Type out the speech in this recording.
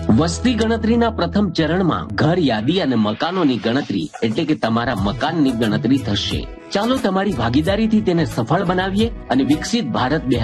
વસ્તી ગણતરીના પ્રથમ ચરણમાં ઘર યાદી અને મકાનોની ગણતરી એટલે કે તમારા મકાનની ગણતરી થશે. ચાલો તમારી ભાગીદારીથી તેને સફળ બનાવીએ અને વિકસિત ભારત